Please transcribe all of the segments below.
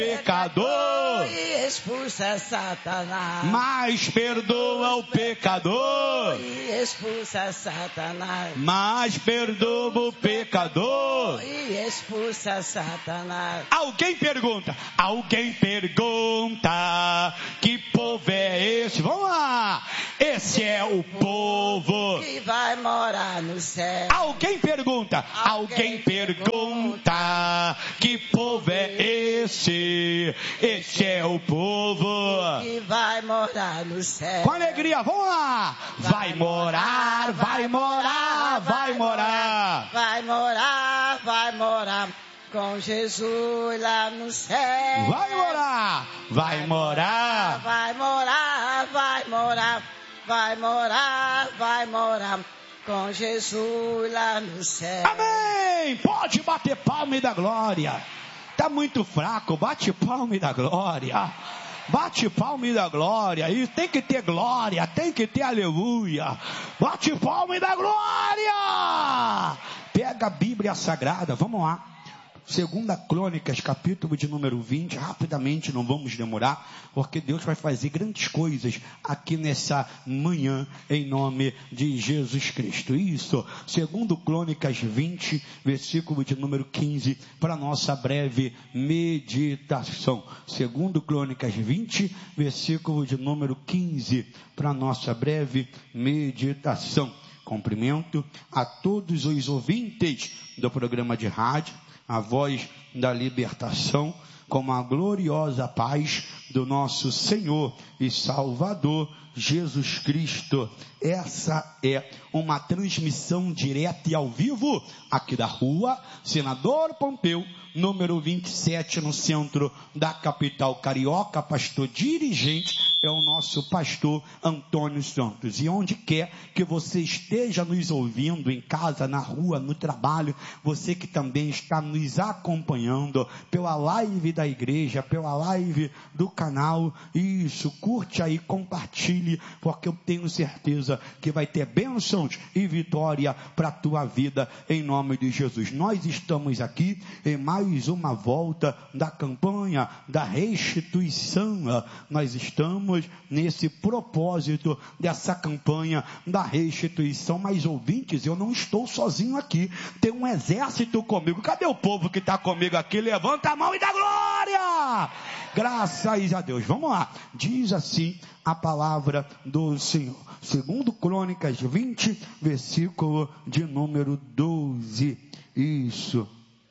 pecador e expulsa Satanás. Mas perdoa o pecador E expulsa Satanás. Mas perdoa o pecador. E expulsa Satanás. Alguém pergunta, que povo é esse? Vamos lá, esse é o povo que vai morar no céu. Alguém pergunta, que povo é esse? Esse é o povo que vai morar no céu. Com alegria, vamos lá. Vai morar, vai morar, vai morar. Vai morar, vai morar com Jesus lá no céu. Vai morar, vai morar. Vai morar, vai morar. Vai morar, vai morar com Jesus lá no céu. Amém. Pode bater palma e dar glória. Tá muito fraco, bate palma e dá glória. Bate palma e dá glória. E tem que ter glória, tem que ter aleluia. Bate palma e dá glória. Pega a Bíblia Sagrada, vamos lá. 2 Crônicas, capítulo de número 20, rapidamente, não vamos demorar, porque Deus vai fazer grandes coisas aqui nessa manhã, em nome de Jesus Cristo. Isso, 2 Crônicas 20, versículo de número 15, para nossa breve meditação. 2 Crônicas 20, versículo de número 15, para nossa breve meditação. Cumprimento a todos os ouvintes do programa de rádio, a voz da libertação, com a gloriosa paz do nosso Senhor e Salvador Jesus Cristo. Essa é uma transmissão direta e ao vivo aqui da rua Senador Pompeu, número 27, no centro da capital carioca. Pastor dirigente é o nosso pastor Antônio Santos. E onde quer que você esteja nos ouvindo, em casa, na rua, no trabalho, você que também está nos acompanhando pela live da igreja, pela live do canal, isso, curte aí, compartilhe, porque eu tenho certeza que vai ter bênçãos e vitória para a tua vida, em nome de Jesus. Nós estamos aqui em mais uma volta da campanha da restituição. Nós estamos nesse propósito dessa campanha da restituição. Mas ouvintes, eu não estou sozinho aqui, tem um exército comigo. Cadê o povo que está comigo aqui? Levanta a mão e dá glória! Graças a Deus. Vamos lá, diz assim a palavra do Senhor. 2 Crônicas 20, versículo de número 12. Isso.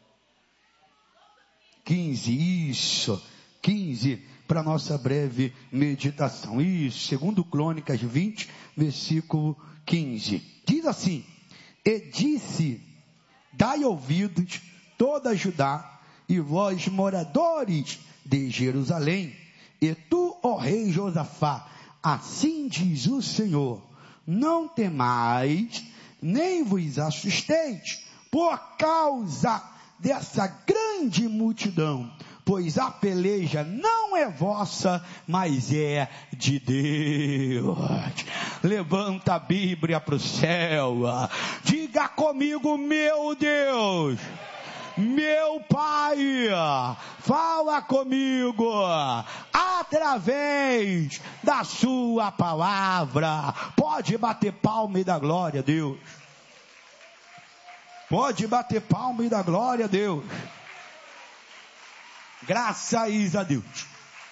15, para nossa breve meditação. Isso, 2 Crônicas 20, versículo 15. Diz assim: e disse, dai ouvidos toda Judá, e vós moradores de Jerusalém, e tu, ó rei Josafá, assim diz o Senhor, não temais, nem vos assusteis, por causa dessa grande multidão, pois a peleja não é vossa, mas é de Deus. Levanta a Bíblia para o céu, diga comigo: meu Deus, meu Pai, fala comigo através da sua palavra. Pode bater palma e dar glória a Deus. Pode bater palma e dar glória a Deus. Graças a Deus.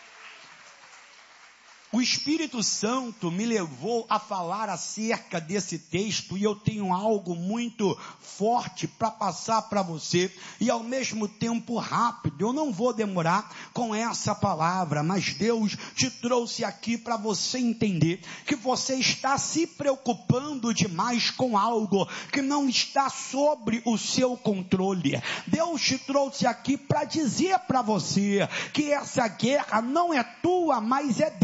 O Espírito Santo me levou a falar acerca desse texto, e eu tenho algo muito forte para passar para você, e ao mesmo tempo rápido. Eu não vou demorar com essa palavra, mas Deus te trouxe aqui para você entender que você está se preocupando demais com algo que não está sobre o seu controle. Deus te trouxe aqui para dizer para você que essa guerra não é tua, mas é dele.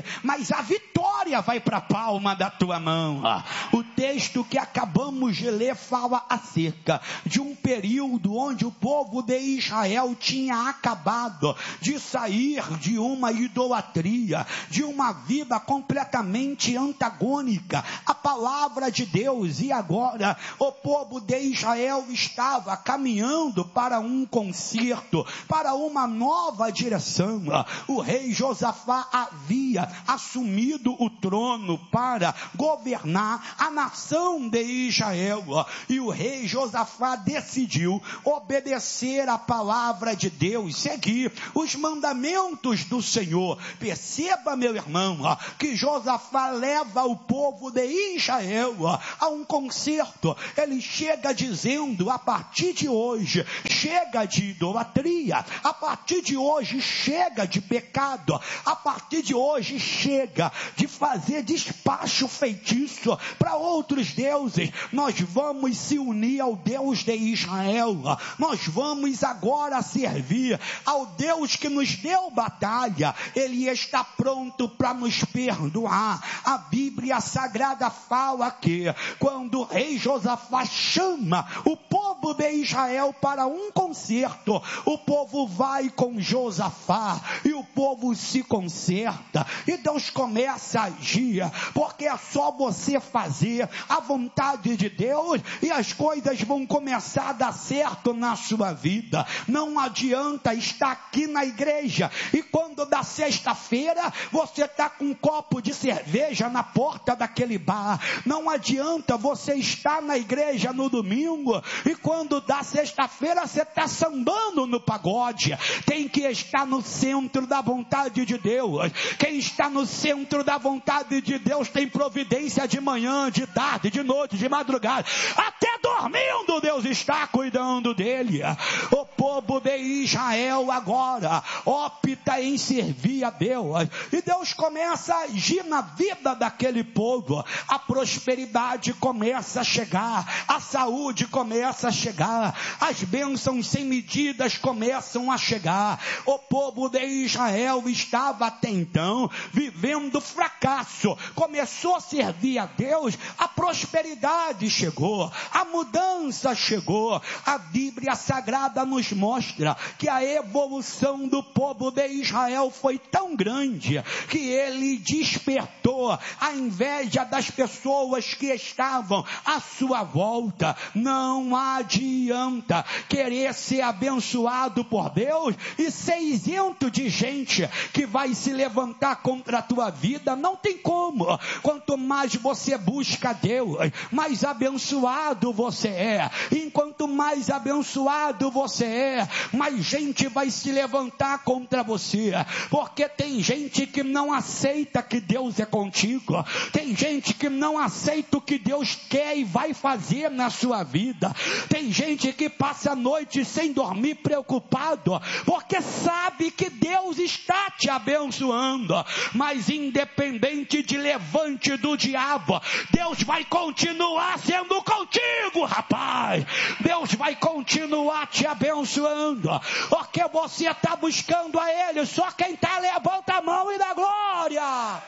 mas a vitória vai para a palma da tua mão. O texto que acabamos de ler fala acerca de um período onde o povo de Israel tinha acabado de sair de uma idolatria, de uma vida completamente antagônica à palavra de Deus, e agora o povo de Israel estava caminhando para um concerto, para uma nova direção. O rei Josafá havia assumido o trono para governar a nação de Israel, e o rei Josafá decidiu obedecer a palavra de Deus, seguir os mandamentos do Senhor. Perceba, meu irmão, que Josafá leva o povo de Israel a um concerto. Ele chega dizendo: a partir de hoje chega de idolatria, a partir de hoje chega de pecado, a partir de hoje chega de fazer despacho feitiço para outros deuses. Nós vamos se unir ao Deus de Israel, nós vamos agora servir ao Deus que nos deu batalha. Ele está pronto para nos perdoar. A Bíblia Sagrada fala que quando o rei Josafá chama o povo de Israel para um concerto, o povo vai com Josafá e o povo se conserta, e Deus começa a agir, porque é só você fazer a vontade de Deus e as coisas vão começar a dar certo na sua vida. Não adianta estar aqui na igreja e quando dá sexta-feira você está com um copo de cerveja na porta daquele bar. Não adianta você estar na igreja no domingo e quando dá sexta-feira você está sambando no pagode. Tem que estar no centro da vontade de Deus. Quem está no centro da vontade de Deus tem providência de manhã, de tarde, de noite, de madrugada. Até dormindo Deus está cuidando dele. O povo de Israel agora opta em servir a Deus, e Deus começa a agir na vida daquele povo. A prosperidade começa a chegar, a saúde começa a chegar, as bênçãos sem medidas começam a chegar. O povo de Israel estava até então vivendo fracasso, começou a servir a Deus, a prosperidade chegou, a mudança chegou. A Bíblia Sagrada nos mostra que a evolução do povo de Israel foi tão grande que ele despertou a inveja das pessoas que estavam à sua volta. Não adianta querer ser abençoado por Deus e ser isento de gente que vai se levantar contra a tua vida. Não tem como. Quanto mais você busca Deus, mais abençoado você é. Enquanto mais abençoado você é, mais gente vai se levantar contra você, porque tem gente que não aceita que Deus é contigo, tem gente que não aceita o que Deus quer e vai fazer na sua vida, tem gente que passa a noite sem dormir preocupado, porque sabe que Deus está te abençoando, mas independente de levante do diabo, Deus vai continuar sendo contigo, rapaz. Deus vai continuar te abençoando, porque você está buscando a Ele. Só quem está, levanta a mão e dá glória.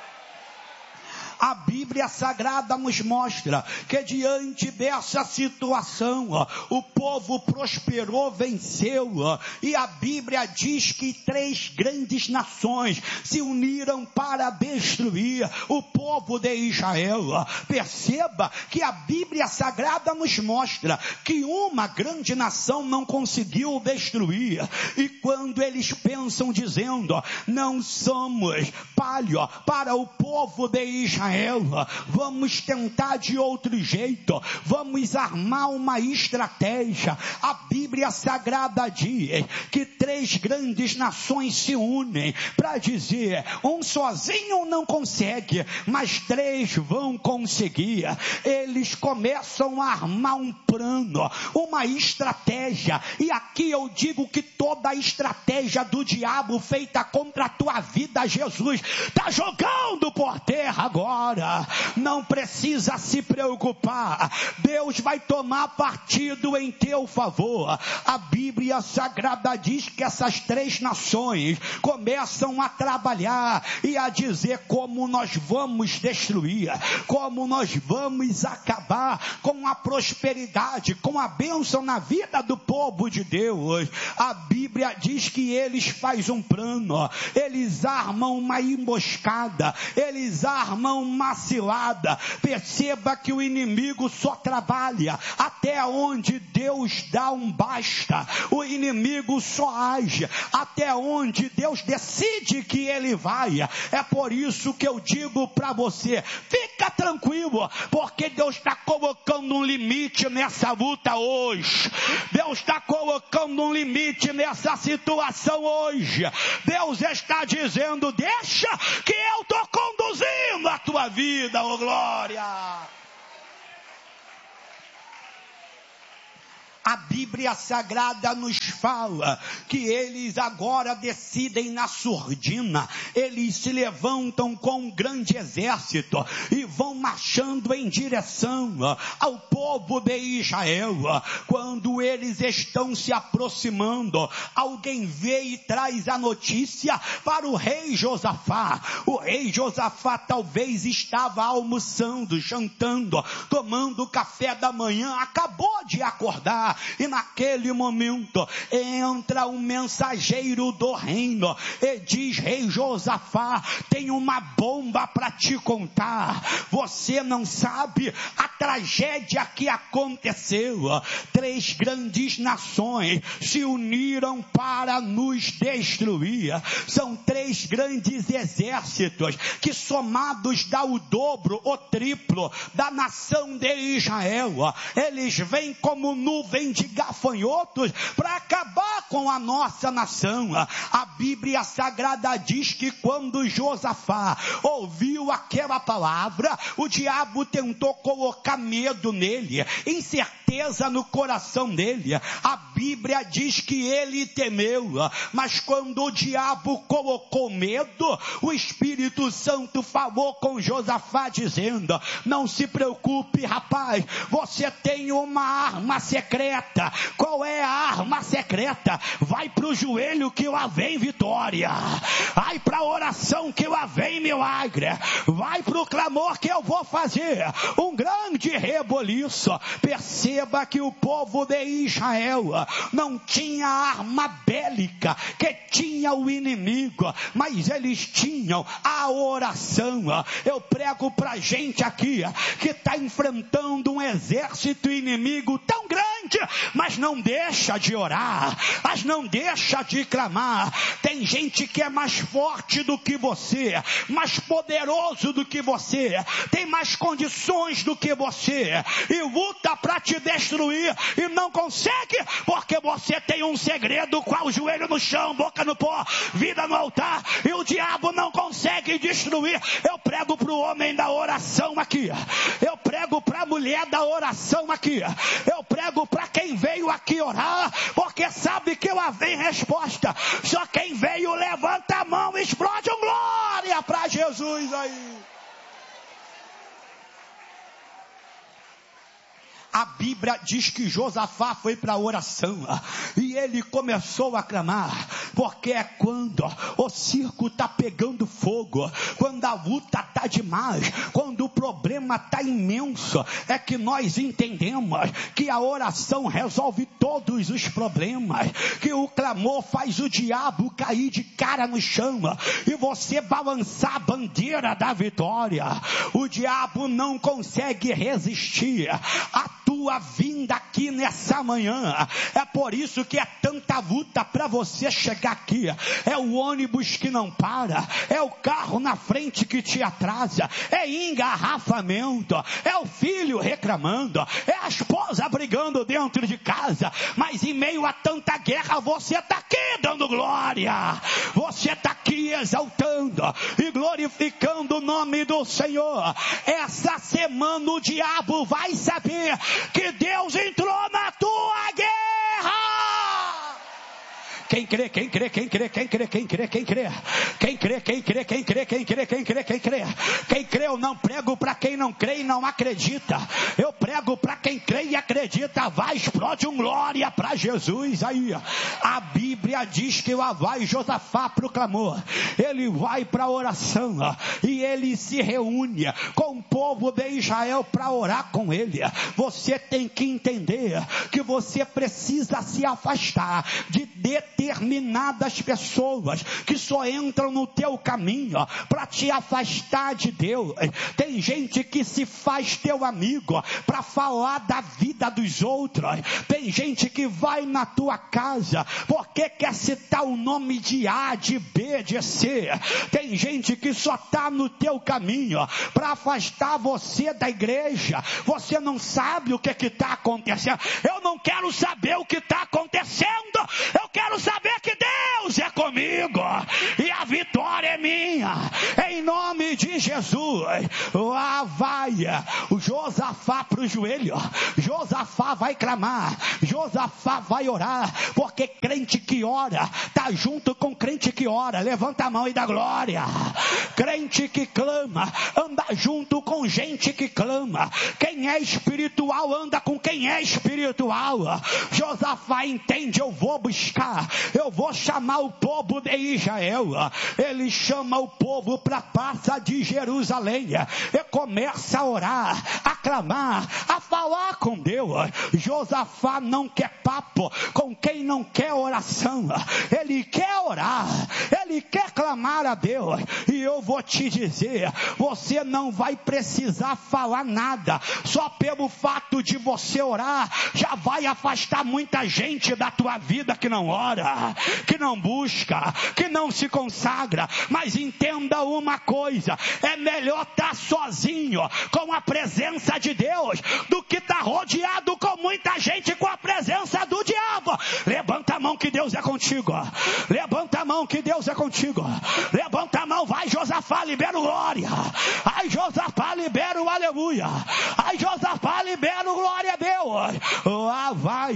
A Bíblia Sagrada nos mostra que diante dessa situação, o povo prosperou, venceu, e a Bíblia diz que 3 grandes nações se uniram para destruir o povo de Israel. Perceba que a Bíblia Sagrada nos mostra que uma grande nação não conseguiu destruir, e quando eles pensam dizendo: não somos palho para o povo de Israel, vamos tentar de outro jeito, vamos armar uma estratégia. A Bíblia Sagrada diz que 3 grandes nações se unem para dizer: um sozinho não consegue, mas 3 vão conseguir. Eles começam a armar um plano, uma estratégia, e aqui eu digo que toda a estratégia do diabo feita contra a tua vida, Jesus está jogando por terra agora. agora. Não precisa se preocupar. Deus vai tomar partido em teu favor. A Bíblia Sagrada diz que essas 3 nações começam a trabalhar e a dizer como nós vamos destruir, como nós vamos acabar com a prosperidade, com a bênção na vida do povo de Deus. A Bíblia diz que eles fazem um plano, eles armam uma emboscada, eles armam uma cilada. Perceba que o inimigo só trabalha até onde Deus dá um basta. O inimigo só age até onde Deus decide que ele vai. É por isso que eu digo para você, fica tranquilo, porque Deus está colocando um limite nessa luta hoje. Deus está colocando um limite nessa situação hoje. Deus está dizendo, deixa que eu estou conduzindo a tua vida, oh glória. A Bíblia Sagrada nos fala que eles agora decidem na surdina. Eles se levantam com um grande exército e vão marchando em direção ao povo de Israel. Quando eles estão se aproximando, alguém vê e traz a notícia para o rei Josafá. O rei Josafá talvez estava almoçando, jantando, tomando café da manhã, acabou de acordar. E naquele momento entra um mensageiro do reino e diz, rei Josafá, tem uma bomba para te contar. Você não sabe a tragédia que aconteceu. 3 grandes nações se uniram para nos destruir. São 3 grandes exércitos que somados dá o dobro, o triplo da nação de Israel. Eles vêm como nuvem de gafanhotos para acabar com a nossa nação. A Bíblia Sagrada diz que quando Josafá ouviu aquela palavra, o diabo tentou colocar medo nele, incerteza no coração dele. A Bíblia diz que ele temeu, mas quando o diabo colocou medo, o Espírito Santo falou com Josafá dizendo, não se preocupe, rapaz, você tem uma arma secreta. Qual é a arma secreta? Vai para o joelho que lá vem vitória. Vai para a oração que lá vem milagre. Vai para o clamor que eu vou fazer um grande reboliço. Perceba que o povo de Israel não tinha arma bélica que tinha o inimigo, mas eles tinham a oração. Eu prego para gente aqui que está enfrentando um exército inimigo tão grande, mas não deixa de orar, mas não deixa de clamar. Tem gente que é mais forte do que você, mais poderoso do que você, tem mais condições do que você, e luta para te destruir, e não consegue, porque você tem um segredo, qual o joelho no chão, boca no pó, vida no altar, e o diabo não consegue destruir. Eu prego para o homem da oração aqui, eu prego para a mulher da oração aqui, eu prego para quem veio aqui orar, porque sabe que lá vem resposta. Só quem veio levanta a mão e explode um glória para Jesus aí. A Bíblia diz que Josafá foi para a oração e ele começou a clamar, porque é quando o circo está pegando fogo, quando a luta está demais, quando o problema está imenso, é que nós entendemos que a oração resolve todos os problemas, que o clamor faz o diabo cair de cara no chão e você balançar a bandeira da vitória. O diabo não consegue resistir a tua vinda aqui nessa manhã. É por isso que é tanta luta para você chegar aqui. É o ônibus que não para, é o carro na frente que te atrasa, é engarrafamento, é o filho reclamando, é a esposa brigando dentro de casa, mas em meio a tanta guerra você está aqui dando glória, você está aqui exaltando e glorificando o nome do Senhor. Essa semana o diabo vai saber que Deus entrou na tua guerra, Quem crê, quem crê, quem crê, quem crê, quem crê, quem crê. Quem crê, quem crê, quem crê, quem crê, quem crê, quem crê. Quem crê, eu não prego para quem não crê e não acredita. Eu prego para quem crê e acredita. Vai, explode um glória para Jesus. Aí, a Bíblia diz que lá vai Josafá proclamou. Ele vai para a oração e ele se reúne com o povo de Israel para orar com ele. Você tem que entender que você precisa se afastar de determinadas pessoas que só entram no teu caminho para te afastar de Deus. Tem gente que se faz teu amigo para falar da vida dos outros. Tem gente que vai na tua casa porque quer citar o nome de A, de B, de C. Tem gente que só está no teu caminho para afastar você da igreja. Você não sabe o que está acontecendo. Eu não quero saber o que está acontecendo. Eu quero saber que Deus é comigo e a vitória é minha. Em nome de Jesus. Lá vai o Josafá para o joelho. Josafá vai clamar. Josafá vai orar. Porque crente que ora está junto com crente que ora. Levanta a mão e dá glória. Crente que clama anda junto com gente que clama. Quem é espiritual anda com quem é espiritual. Josafá entende, eu vou buscar, eu vou chamar o povo de Israel. Ele chama o povo para a praça de Jerusalém e começa a orar, a clamar, a falar com Deus. Josafá não quer papo com quem não quer oração. Ele quer orar, ele quer clamar a Deus. E eu vou te dizer, você não vai precisar falar nada. Só pelo fato de você orar, já vai afastar muita gente da tua vida que não ora, que não busca, que não se consagra. Mas entenda uma coisa, é melhor estar sozinho com a presença de Deus do que estar rodeado com muita gente com a presença do diabo. Levanta a mão que Deus é contigo. Levanta a mão que Deus é contigo. Levanta a mão, vai Josafá, libera o glória. Ai Josafá, libera o aleluia. Ai Josafá, libera o glória a Deus. Lá vai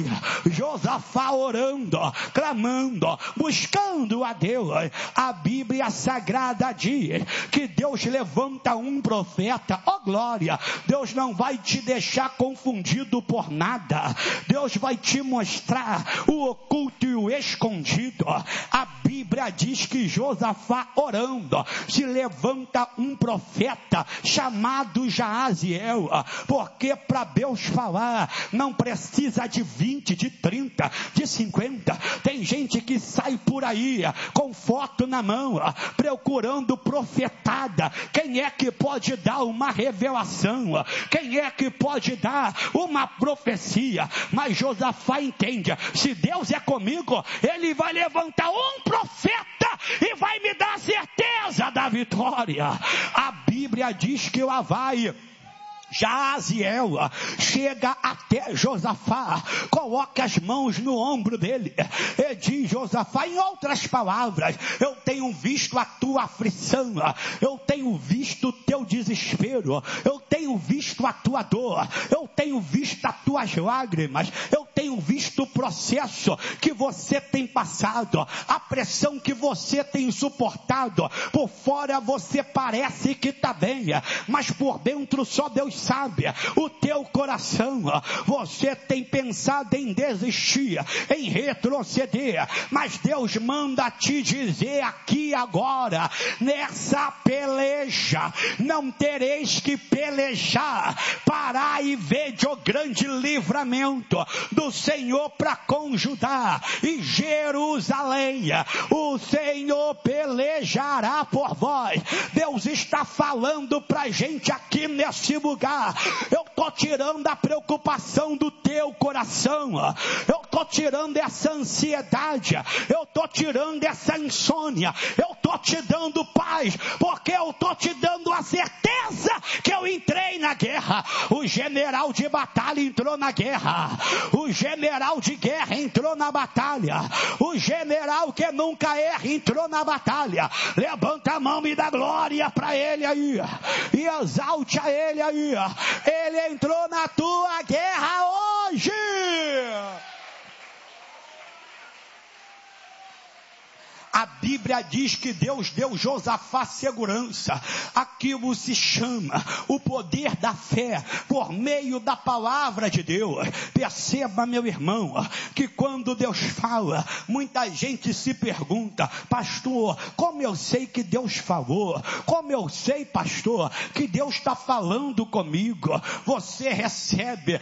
Josafá orando, clamando, buscando a Deus. A Bíblia Sagrada diz que Deus levanta um profeta. Oh glória, Deus não vai te deixar confundido por nada. Deus vai te mostrar o oculto e o escondido. A Bíblia diz que Josafá orando, se levanta um profeta chamado Jaaziel, porque para Deus falar não precisa de 20, de 30, de 50. Tem gente que sai por aí com foto na mão, procurando profetada. Quem é que pode dar uma revelação? Quem é que pode dar uma profecia? Mas Josafá entende, se Deus é comigo, ele vai levantar um profeta e vai me dar a certeza da vitória. A Bíblia diz que lá vai Jaaziel, chega até Josafá, coloca as mãos no ombro dele e diz: Josafá, em outras palavras, eu tenho visto a tua aflição, eu tenho visto o teu desespero, eu tenho visto a tua dor, eu tenho visto as tuas lágrimas, eu tenho visto o processo que você tem passado, a pressão que você tem suportado. Por fora você parece que está bem, mas por dentro só Deus sabe o teu coração. Você tem pensado em desistir, em retroceder, mas Deus manda te dizer aqui agora, nessa peleja não tereis que pelejar. Parai e vede o grande livramento do Senhor para com Judá e Jerusalém. O Senhor pelejará por vós. Deus está falando para gente aqui nesse lugar. Eu estou tirando a preocupação do teu coração. Eu estou tirando essa ansiedade. Eu estou tirando essa insônia. Eu estou te dando paz, porque eu estou te dando a certeza que eu entrei na guerra. O general de batalha entrou na guerra. O general de guerra entrou na batalha. O general que nunca erra entrou na batalha. Levanta a mão e dá glória para ele aí. E exalte a ele aí. Ele entrou na tua guerra hoje. A Bíblia diz que Deus deu Josafá segurança. Aquilo se chama o poder da fé por meio da palavra de Deus. Perceba, meu irmão, que quando Deus fala, muita gente se pergunta: pastor, como eu sei que Deus falou? Como eu sei, pastor, que Deus está falando comigo? Você recebe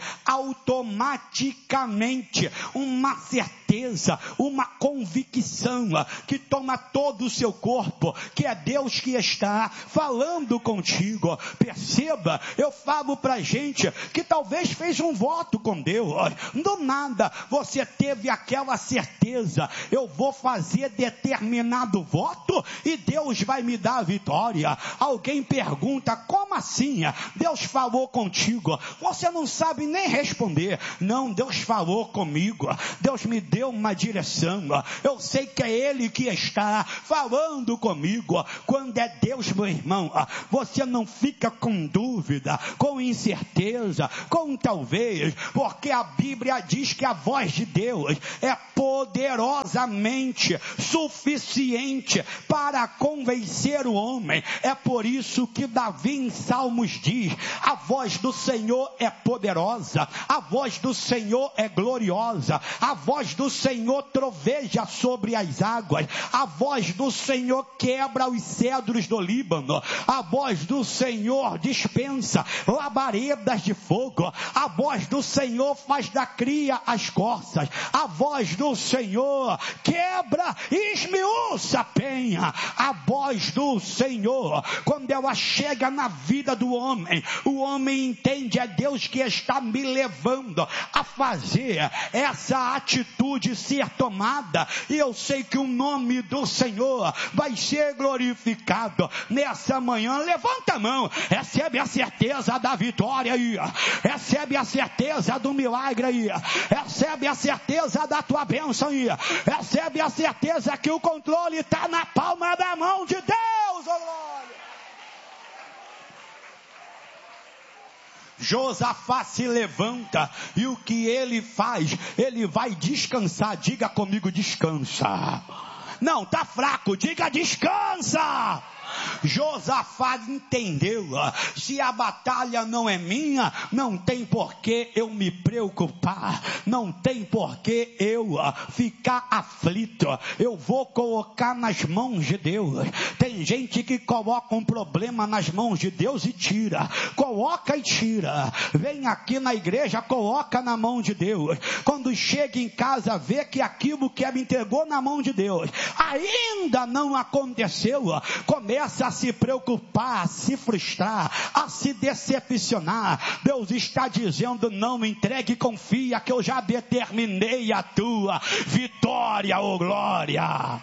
automaticamente uma certeza, uma convicção que toma todo o seu corpo, que é Deus que está falando contigo. Perceba, eu falo pra gente que talvez fez um voto com Deus, do nada você teve aquela certeza: eu vou fazer determinado voto e Deus vai me dar a vitória. Alguém pergunta: como assim? Deus falou contigo? Você não sabe nem responder. Não, Deus falou comigo, Deus me deu uma direção, eu sei que é Ele que está falando comigo. Quando é Deus, meu irmão, você não fica com dúvida, com incerteza, com talvez, porque a Bíblia diz que a voz de Deus é poderosamente suficiente para convencer o homem. É por isso que Davi em Salmos diz: a voz do Senhor é poderosa, a voz do Senhor é gloriosa, a voz do Senhor troveja sobre as águas, a voz do Senhor quebra os cedros do Líbano, a voz do Senhor dispensa labaredas de fogo, a voz do Senhor faz da cria as corças, a voz do Senhor quebra e esmiuça a penha. A voz do Senhor, quando ela chega na vida do homem, o homem entende: é Deus que está me levando a fazer essa atitude ser tomada, e eu sei que o nome do Senhor vai ser glorificado. Nessa manhã, levanta a mão, recebe a certeza da vitória aí, recebe a certeza do milagre aí, recebe a certeza da tua bênção aí, recebe a certeza que o controle está na palma da mão de Deus. Oh, glória! Josafá se levanta, e o que ele faz? Ele vai descansar. Diga comigo: descansa. Não, tá fraco, diga: descansa. Josafá entendeu: se a batalha não é minha, não tem por que eu me preocupar, não tem por que eu ficar aflito. Eu vou colocar nas mãos de Deus. Tem gente que coloca um problema nas mãos de Deus e tira, coloca e tira. Vem aqui na igreja, coloca na mão de Deus. Quando chega em casa, vê que aquilo que ela entregou na mão de Deus ainda não aconteceu, começa a se preocupar, a se frustrar, a se decepcionar. Deus está dizendo: não entregue, confia que eu já determinei a tua vitória, oh glória.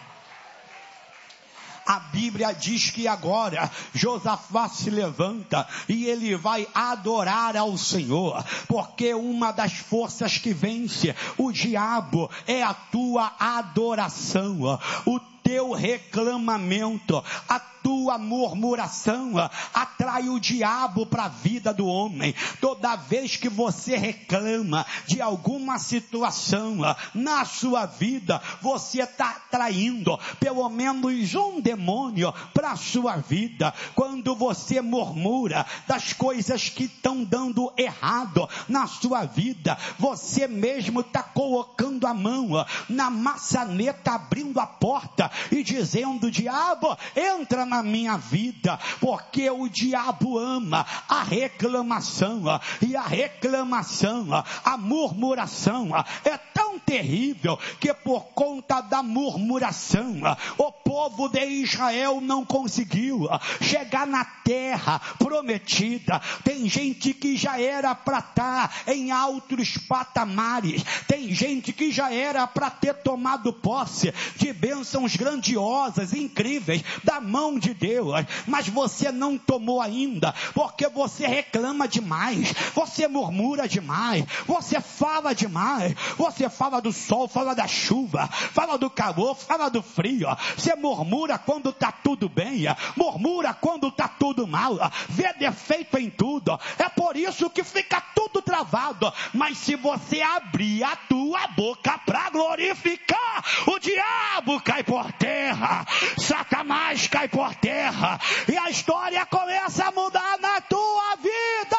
A Bíblia diz que agora Josafá se levanta e ele vai adorar ao Senhor, porque uma das forças que vence o diabo é a tua adoração, o teu reclamamento, a tua murmuração atrai o diabo para a vida do homem. Toda vez que você reclama de alguma situação na sua vida, você está atraindo pelo menos um demônio para a sua vida. Quando você murmura das coisas que estão dando errado na sua vida, você mesmo está colocando a mão na maçaneta, abrindo a porta e dizendo: diabo, entra na minha vida, porque o diabo ama a reclamação, e a reclamação, a murmuração é tão terrível que por conta da murmuração o povo de Israel não conseguiu chegar na terra prometida. Tem gente que já era para estar em altos patamares, tem gente que já era para ter tomado posse de bênçãos grandiosas, incríveis da mão de Deus, mas você não tomou ainda, porque você reclama demais, você murmura demais, você fala demais, você fala do sol, fala da chuva, fala do calor, fala do frio, você murmura quando está tudo bem, murmura quando está tudo mal, vê defeito em tudo. É por isso que fica tudo travado. Mas se você abrir a tua boca para glorificar, o diabo cai por terra, Satanás cai por terra, e a história começa a mudar na tua vida.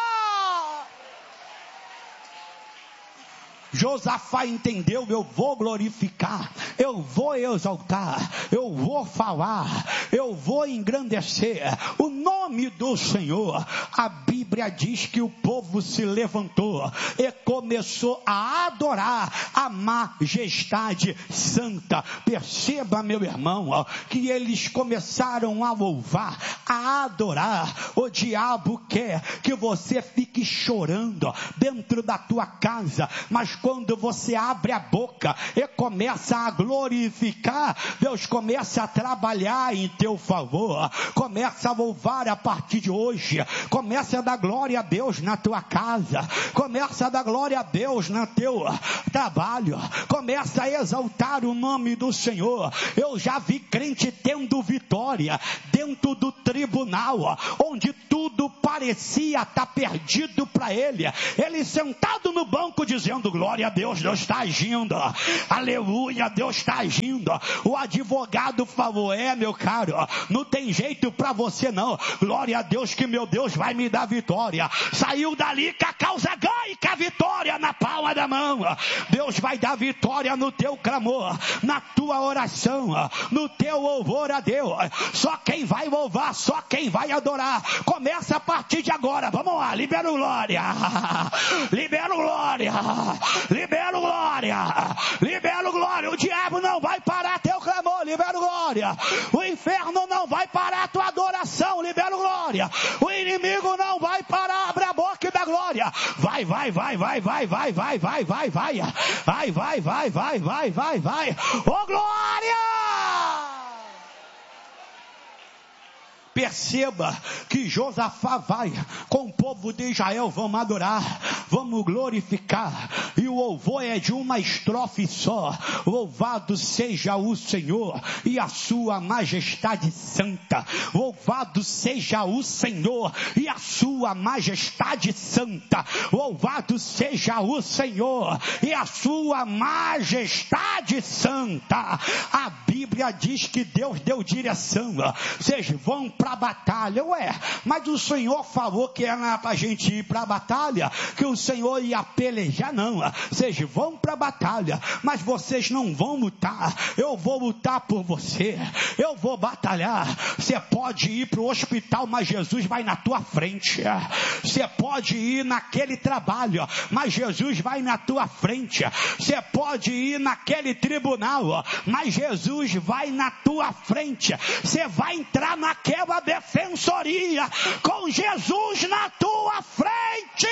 Josafá entendeu: eu vou glorificar, eu vou exaltar, eu vou falar, eu vou engrandecer o nome do Senhor. A Bíblia diz que o povo se levantou e começou a adorar a majestade santa. Perceba, meu irmão, que eles começaram a louvar, a adorar. O diabo quer que você fique chorando dentro da tua casa, mas quando você abre a boca e começa a glorificar, Deus começa a trabalhar em teu favor. Começa a louvar a partir de hoje. Começa a dar glória a Deus na tua casa. Começa a dar glória a Deus no teu trabalho. Começa a exaltar o nome do Senhor. Eu já vi crente tendo vitória dentro do tribunal, onde tudo parecia estar perdido para ele. Ele sentado no banco dizendo: glória a Deus, Deus está agindo, aleluia, Deus está agindo. O advogado falou: meu caro, não tem jeito para você não, glória a Deus que meu Deus vai me dar vitória. Saiu dali com a causa ganha, com a vitória na palma da mão. Deus vai dar vitória no teu clamor, na tua oração, no teu louvor a Deus. Só quem vai louvar, só quem vai adorar. Começa a partir de agora, vamos lá, libera o glória, libera o glória, libera o glória, libera o glória. O diabo não vai parar teu clamor, libera o glória. O inferno não vai parar tua adoração, libera o glória. O inimigo não vai parar, abre a boca e dá glória. Vai, vai, vai, vai, vai, vai, vai, vai, vai, vai, vai, vai, vai, vai, vai, vai, vai. Ô glória! Perceba que Josafá vai com o povo de Israel, vamos adorar, vamos glorificar, e o louvor é de uma estrofe só: louvado seja o Senhor e a sua majestade santa. Louvado seja o Senhor e a sua majestade santa. Louvado seja o Senhor e a sua majestade santa. A Bíblia diz que Deus deu direção: vocês vão para a batalha. Mas o Senhor falou que era para a gente ir para a batalha, que o Senhor ia pelejar. Não, vocês vão para a batalha, mas vocês não vão lutar. Eu vou lutar por você, eu vou batalhar. Você pode ir para o hospital, mas Jesus vai na tua frente. Você pode ir naquele trabalho, mas Jesus vai na tua frente. Você pode ir naquele tribunal, mas Jesus vai na tua frente. Você vai entrar naquela defensoria com Jesus na tua frente.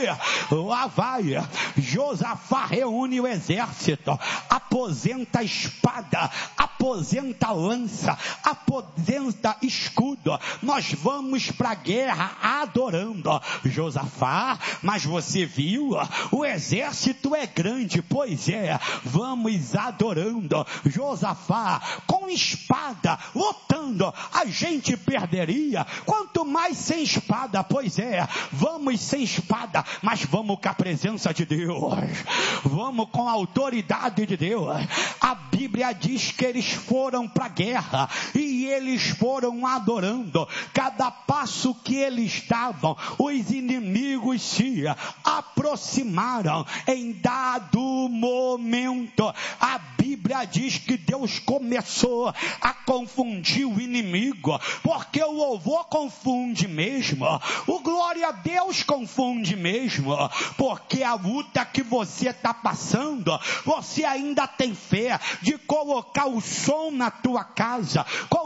Lá vai Josafá, reúne o exército, aposenta a espada, aposenta a lança, aposenta escudo. Nós vamos para a guerra adorando. Josafá, mas você viu, o exército é grande. Pois é, vamos adorando. Josafá, com espada, lutando, a gente perderia. Quanto mais sem espada. Pois é, vamos sem espada, mas vamos com a presença de Deus, vamos com a autoridade de Deus. A Bíblia diz que eles foram para a guerra e eles foram adorando. Cada passo que eles davam, os inimigos se aproximaram. Em dado momento, a Bíblia diz que Deus começou a confundir o inimigo, porque o louvor confunde mesmo, o glória a Deus confunde mesmo, porque a luta que você está passando, você ainda tem fé de colocar o som na tua casa, colocar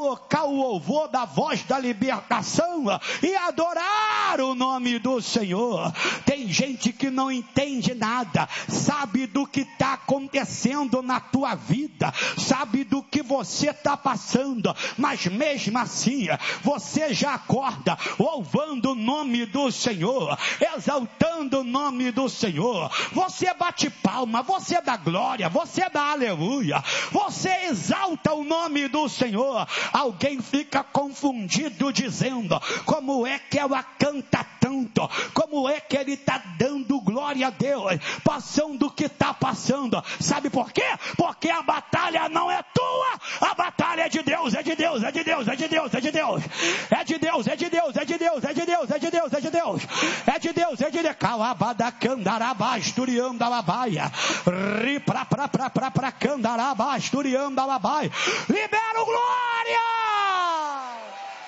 colocar o louvor da voz da libertação e adorar o nome do Senhor. Tem gente que não entende nada, sabe do que está acontecendo na tua vida, sabe do que você está passando, mas mesmo assim, você já acorda louvando o nome do Senhor, exaltando o nome do Senhor. Você bate palma, você dá glória, você dá aleluia, você exalta o nome do Senhor. Alguém fica confundido dizendo: como é que ela canta tanto? Como é que ele está dando glória a Deus, passando o que está passando? Sabe por quê? Porque a batalha não é tua, a batalha é de Deus, é de Deus, é de Deus, é de Deus, é de Deus, é de Deus, é de Deus, é de Deus, é de Deus, é de Deus, é de Deus, é de Deus, é de Deus. Calabada candaraba esturiando a labaia, ri pra candaraba esturiando a labaia. Libera o glória!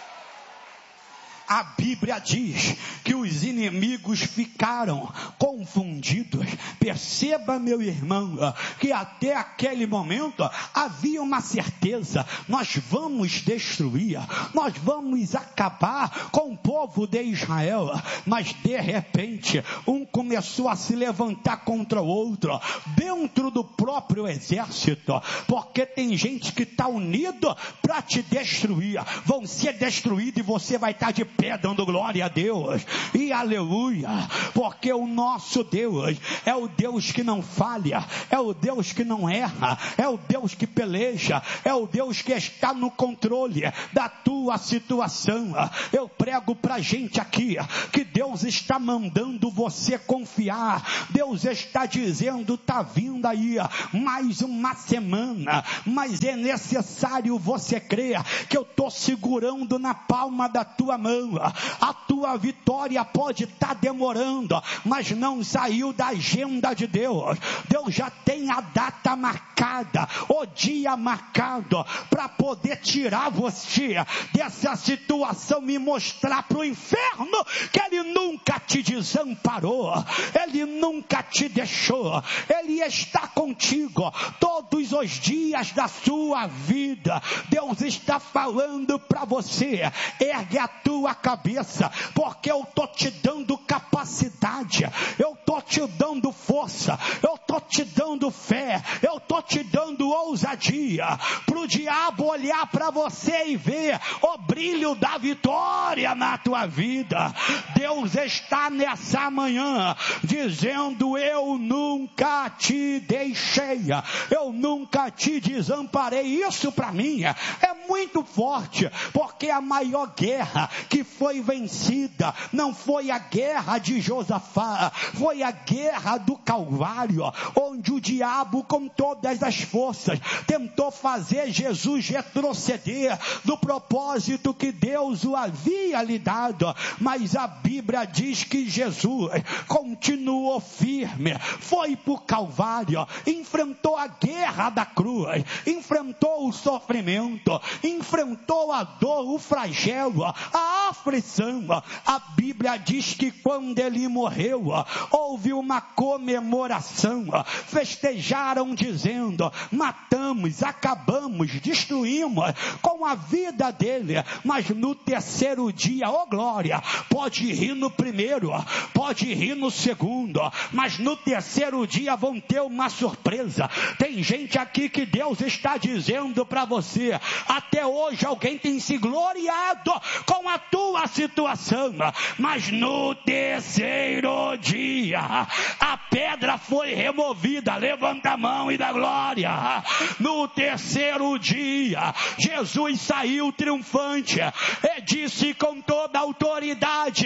A Bíblia diz que os inimigos ficaram confundidos. Perceba, meu irmão, que até aquele momento havia uma certeza: nós vamos destruir, nós vamos acabar com o povo de Israel. Mas de repente, um começou a se levantar contra o outro, dentro do próprio exército, porque tem gente que está unido para te destruir. Vão ser destruídos e você vai estar de pé dando glória a Deus e aleluia, porque o nosso Deus é o Deus que não falha, é o Deus que não erra, é o Deus que peleja, é o Deus que está no controle da tua situação. Eu prego pra gente aqui que Deus está mandando você confiar. Deus está dizendo: tá vindo aí mais uma semana, mas é necessário você crer que eu estou segurando na palma da tua mão. A tua vitória pode estar demorando, mas não saiu da agenda de Deus. Deus já tem a data marcada, o dia marcado, para poder tirar você dessa situação e mostrar para o inferno que Ele nunca te desamparou, Ele nunca te deixou, Ele está contigo todos os dias da sua vida. Deus está falando para você: ergue a tua cabeça, porque eu estou te dando capacidade, eu estou te dando força, eu estou te dando fé, eu estou te dando ousadia, para o diabo olhar para você e ver o brilho da vitória na tua vida. Deus está nessa manhã dizendo: eu nunca te deixei, eu nunca te desamparei. Isso para mim é muito forte, porque a maior guerra que foi vencida não foi a guerra de Josafá, foi a guerra do Calvário, onde o diabo com todas as forças tentou fazer Jesus retroceder do propósito que Deus o havia lhe dado. Mas a Bíblia diz que Jesus continuou firme, foi para o Calvário, enfrentou a guerra da cruz, enfrentou o sofrimento, enfrentou a dor, o flagelo, a aflição. A Bíblia diz que quando ele morreu, houve uma comemoração, festejaram dizendo: matamos, acabamos, destruímos com a vida dele. Mas no terceiro dia, oh glória, pode rir no primeiro, pode rir no segundo, mas no terceiro dia vão ter uma surpresa. Tem gente aqui que Deus está dizendo para você: até hoje alguém tem se gloriado com a tua situação, mas no terceiro dia a pedra foi removida. Levanta a mão e dá glória. No terceiro dia Jesus saiu triunfante e disse com toda a autoridade: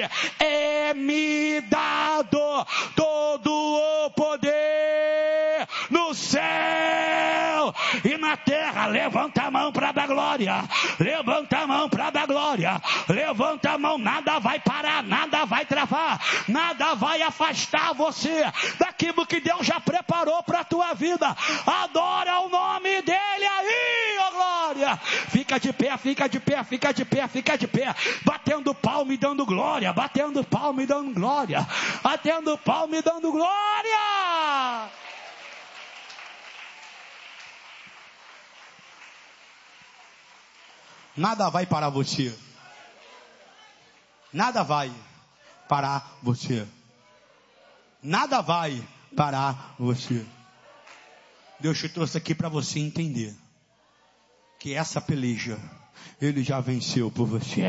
é-me dado todo o poder no céu e na terra. Levanta a mão para dar glória, levanta a mão para dar glória, levanta a mão. Nada vai parar, nada vai travar, nada vai afastar você daquilo que Deus já preparou para a tua vida. Adora o nome dele aí, ó glória. Fica de pé, fica de pé, fica de pé, fica de pé, batendo palma e dando glória, batendo palma e dando glória, batendo palma e dando glória. Nada vai parar você. Nada vai parar você. Nada vai parar você. Deus te trouxe aqui para você entender que essa peleja Ele já venceu por você.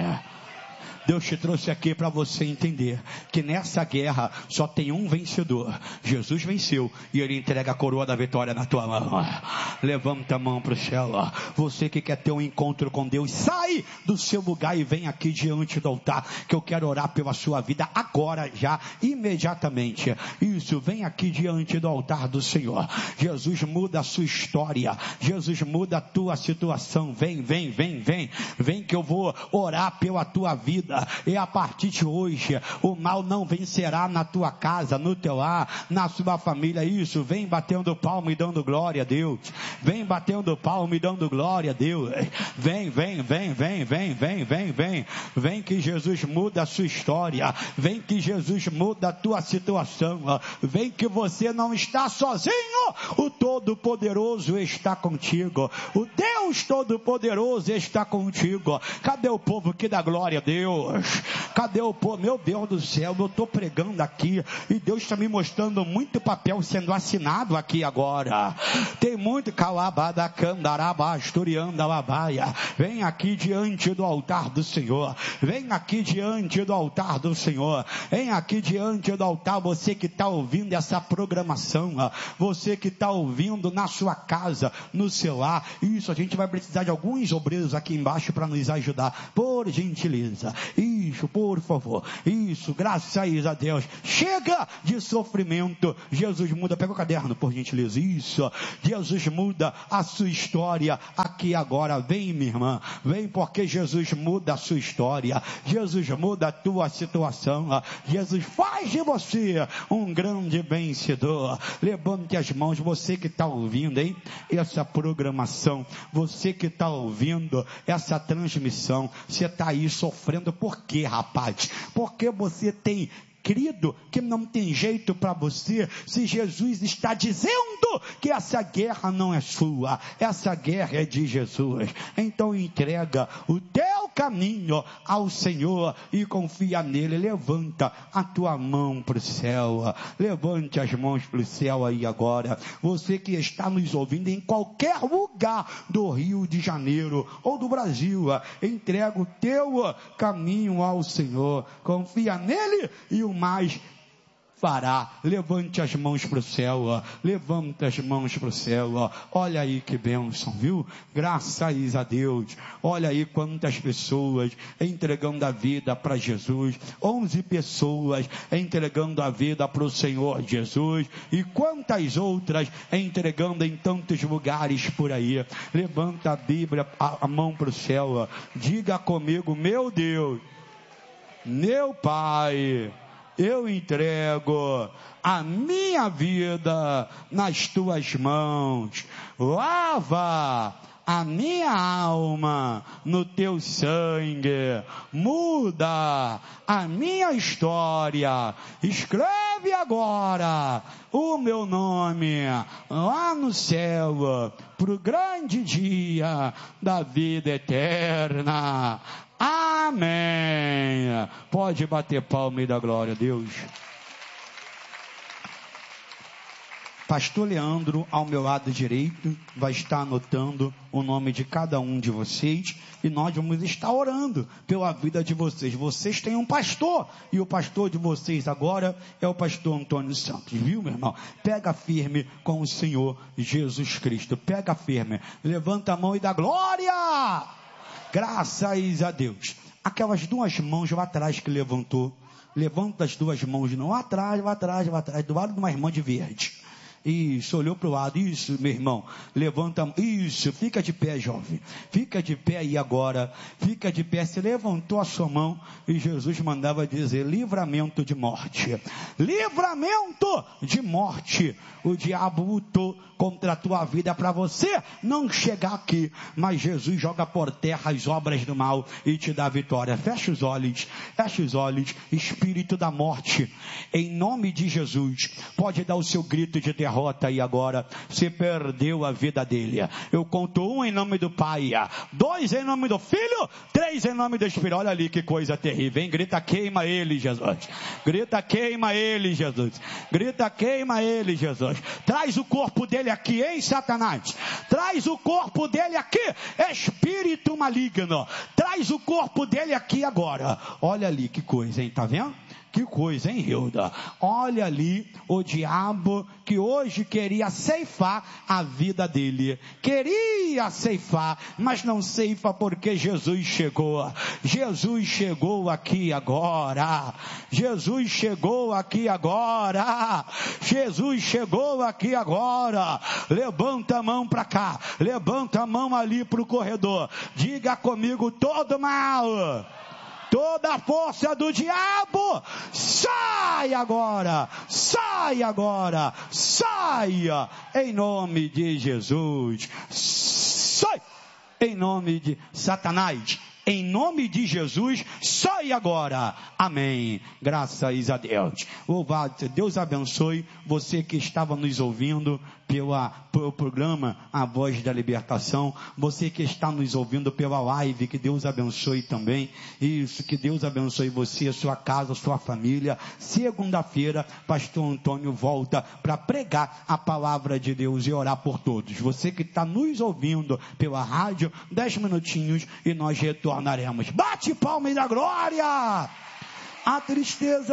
Deus te trouxe aqui para você entender que nessa guerra só tem um vencedor. Jesus venceu e Ele entrega a coroa da vitória na tua mão. Levanta a mão para o céu. Você que quer ter um encontro com Deus, sai do seu lugar e vem aqui diante do altar, que eu quero orar pela sua vida agora, já, imediatamente. Isso, vem aqui diante do altar do Senhor. Jesus muda a sua história. Jesus muda a tua situação. Vem, vem, vem, vem. Vem que eu vou orar pela tua vida. E a partir de hoje, o mal não vencerá na tua casa, no teu lar, na sua família. Isso, vem batendo palma e dando glória a Deus. Vem batendo palma e dando glória a Deus. Vem, vem, vem, vem, vem, vem, vem, vem. Vem que Jesus muda a sua história. Vem que Jesus muda a tua situação. Vem que você não está sozinho. O Todo-Poderoso está contigo. O Deus Todo-Poderoso está contigo. Cadê o povo que dá glória a Deus? Cadê o povo? Meu Deus do céu, eu estou pregando aqui e Deus está me mostrando muito papel sendo assinado aqui agora. Tem muito calabada, candaraba, asturianda, labaia. Vem aqui diante do altar do Senhor. Vem aqui diante do altar do Senhor. Vem aqui diante do altar, você que está ouvindo essa programação, você que está ouvindo na sua casa, no seu lar. Isso, a gente vai precisar de alguns obreiros aqui embaixo para nos ajudar, por gentileza. Isso, por favor. Isso, graças a Deus. Chega de sofrimento. Jesus muda. Pega o caderno, por gentileza. Isso. Jesus muda a sua história aqui agora. Vem, minha irmã. Vem, porque Jesus muda a sua história. Jesus muda a tua situação. Jesus faz de você um grande vencedor. Levante as mãos. Você que está ouvindo, hein? Essa programação. Você que está ouvindo essa transmissão. Você está aí sofrendo. Por quê, rapaz? Porque você tem crido que não tem jeito para você, se Jesus está dizendo que essa guerra não é sua, essa guerra é de Jesus. Então entrega o teu caminho ao Senhor e confia nele. Levanta a tua mão para o céu, levante as mãos para o céu aí agora. Você que está nos ouvindo em qualquer lugar do Rio de Janeiro ou do Brasil, entrega o teu caminho ao Senhor, confia nele e o mais fará. Levante as mãos para o céu, levanta as mãos para o céu. Olha aí que bênção, viu? Graças a Deus. Olha aí quantas pessoas entregando a vida para Jesus. 11 pessoas entregando a vida para o Senhor Jesus. E quantas outras entregando em tantos lugares por aí. Levanta a Bíblia, a mão para o céu. Diga comigo: meu Deus, meu Pai, eu entrego a minha vida nas tuas mãos. Lava a minha alma no teu sangue. Muda a minha história. Escreve agora o meu nome lá no céu, pro grande dia da vida eterna. Amém. Pode bater palma e dar glória a Deus. Pastor Leandro, ao meu lado direito, vai estar anotando o nome de cada um de vocês e nós vamos estar orando pela vida de vocês. Vocês têm um pastor e o pastor de vocês agora é o pastor Antônio Santos, viu, meu irmão? Pega firme com o Senhor Jesus Cristo. Pega firme, levanta a mão e dá glória. Graças a Deus. Aquelas duas mãos lá atrás que levantou, levanta as duas mãos, não, lá atrás, do lado de uma irmã de verde. Isso, olhou para o lado. Isso, meu irmão, levanta. Isso, fica de pé, jovem. Fica de pé aí agora. Fica de pé. Se levantou a sua mão e Jesus mandava dizer: livramento de morte. Livramento de morte. O diabo lutou contra a tua vida para você não chegar aqui, mas Jesus joga por terra as obras do mal e te dá vitória. Fecha os olhos. Espírito da morte, em nome de Jesus, pode dar o seu grito de derrota. derrota e agora se perdeu a vida dele. Eu conto 1 em nome do Pai, 2 em nome do Filho, 3 em nome do Espírito. Olha ali que coisa terrível, hein? Grita, queima ele, Jesus. Grita, queima ele, Jesus. Grita, queima ele, Jesus. Traz o corpo dele aqui, hein, Satanás? Traz o corpo dele aqui, espírito maligno. Traz o corpo dele aqui agora. Olha ali que coisa, hein? Tá vendo? Que coisa, hein, Hilda? Olha ali o diabo que hoje queria ceifar a vida dele. Queria ceifar, mas não ceifa porque Jesus chegou. Jesus chegou aqui agora. Jesus chegou aqui agora. Jesus chegou aqui agora. Levanta a mão para cá. Levanta a mão ali para o corredor. Diga comigo: todo mal, toda a força do diabo, sai agora, saia, em nome de Jesus, sai, em nome de Satanás, em nome de Jesus, sai agora, amém, graças a Deus. Louvado, Deus abençoe você que estava nos ouvindo pelo programa A Voz da Libertação, você que está nos ouvindo pela live, que Deus abençoe também, isso, que Deus abençoe você, sua casa, sua família. Segunda-feira, pastor Antônio volta para pregar a palavra de Deus e orar por todos. Você que está nos ouvindo pela rádio, 10 minutinhos e nós retornaremos. Bate palma e dá glória! A tristeza